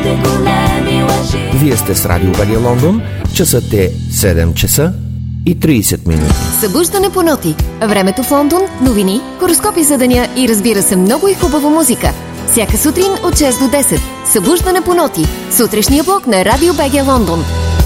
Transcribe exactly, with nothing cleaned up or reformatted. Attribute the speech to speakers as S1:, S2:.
S1: Вие сте с Радио БГ Лондон. Часът е седем часа и трийсет минути.
S2: Събуждане по ноти. Времето в Лондон, новини, хороскопи за деня и разбира се много и хубава музика. Всяка сутрин от шест до десет. Събуждане по ноти. Сутрешния блок на Радио БГ Лондон.